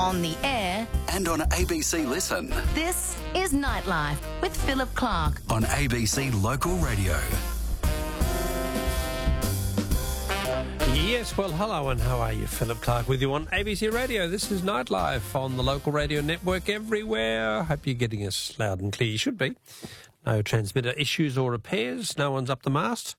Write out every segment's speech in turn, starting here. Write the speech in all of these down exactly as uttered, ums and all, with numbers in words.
on the air, and on A B C Listen. This is Nightlife with Philip Clark on A B C Local Radio. Yes, well, hello and how are you? Philip Clark with you on A B C Radio. This is Nightlife on the Local Radio Network everywhere. Hope you're getting us loud and clear. You should be. No transmitter issues or repairs. No one's up the mast.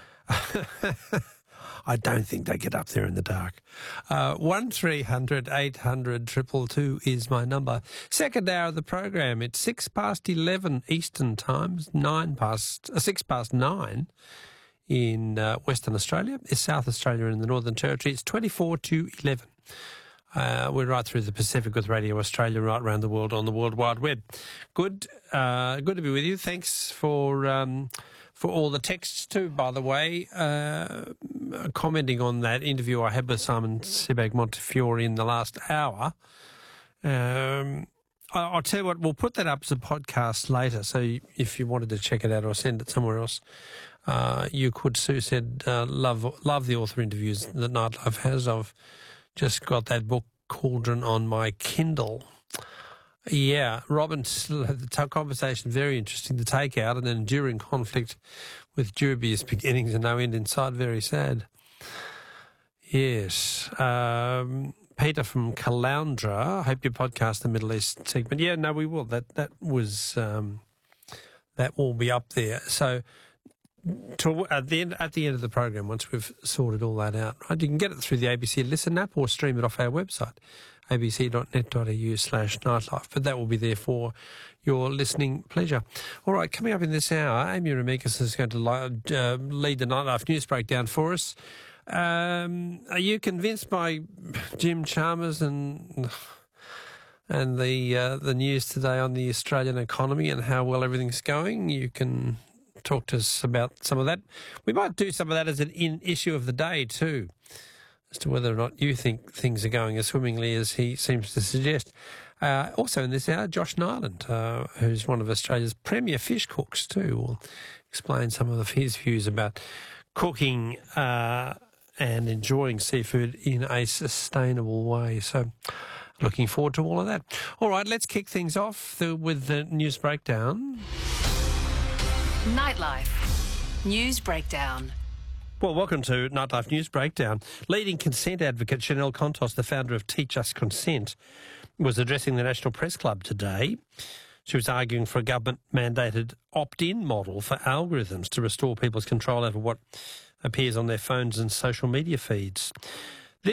I don't think they get up there in the dark. Uh, one three hundred eight hundred two two two is my number. Second hour of the program. It's six past eleven Eastern Times, nine past, uh, six past nine in uh, Western Australia. It's South Australia and the Northern Territory. It's twenty-four to eleven. Uh, we're right through the Pacific with Radio Australia, right around the world on the World Wide Web. Good, uh, good to be with you. Thanks for um, for all the texts too, by the way. Uh, commenting on that interview I had with Simon Sebag Montefiore in the last hour. Um, I, I'll tell you what, we'll put that up as a podcast later, so if you wanted to check it out or send it somewhere else, uh, you could. Sue said, uh, love, love the author interviews that Nightlife has. I've just got that book, Cauldron, on my Kindle. Yeah, Robin, the conversation, very interesting to take out, and an enduring conflict with dubious beginnings and no end in sight, very sad. Yes. Um, Peter from Caloundra, I hope you podcast the Middle East segment. Yeah, no, we will. That that was, um, that will be up there. So, To, at the end, at the end of the program, once we've sorted all that out, right, you can get it through the A B C Listen app or stream it off our website, a b c dot net dot a u slash nightlife. But that will be there for your listening pleasure. All right, coming up in this hour, Amy Ramikis is going to li- uh, lead the Nightlife News Breakdown for us. Um, are you convinced by Jim Chalmers and and the uh, the news today on the Australian economy and how well everything's going? You can talk to us about some of that. We might do some of that as an in issue of the day too, as to whether or not you think things are going as swimmingly as he seems to suggest. Uh, also in this hour, Josh Nyland, uh, who's one of Australia's premier fish cooks too, will explain some of his views about cooking uh, and enjoying seafood in a sustainable way. So looking forward to all of that. All right, let's kick things off the, with the news breakdown. Nightlife News Breakdown. Well, welcome to Nightlife News Breakdown. Leading consent advocate Chanel Contos, the founder of Teach Us Consent, was addressing the National Press Club today. She was arguing for a government-mandated opt-in model for algorithms to restore people's control over what appears on their phones and social media feeds.